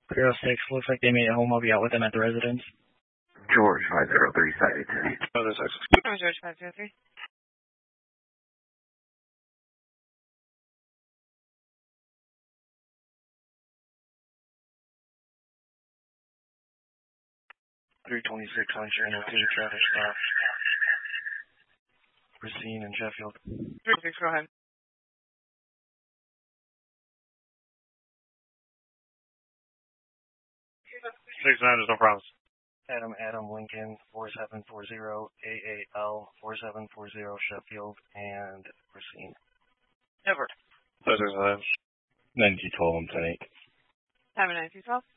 306, looks like they made a home. I'll be out with them at the residence. George 503 cited. George 503. .326 on channel 2, traffic stop. Racine and Sheffield. 36, go ahead. 6-9, there's no problems. Adam Lincoln, 4740 AAL, 4740 Sheffield, and Racine. Never. 6-9. 9212 on 10-8. Have a 9212.